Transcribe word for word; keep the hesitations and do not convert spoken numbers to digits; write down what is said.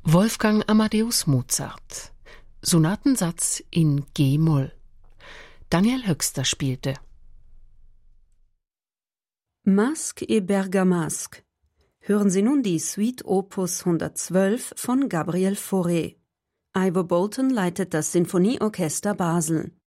Wolfgang Amadeus Mozart. Sonatensatz in G-Moll. Daniel Höxter spielte. Masque et Bergamasque. Hören Sie nun die Suite Opus hundertzwölf von Gabriel Fauré. Ivor Bolton leitet das Sinfonieorchester Basel.